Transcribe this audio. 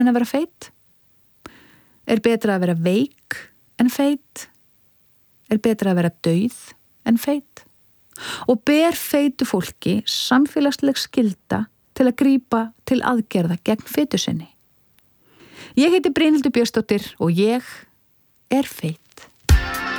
en að vera feit? Er betra að vera veik en feit? Er betra að vera dauð en feit? Og ber feitu fólki samfélagsleg skylda til að grípa til aðgerða gegn fitu sinni? Ég heiti Brynhildur Björnsdóttir og ég er feit.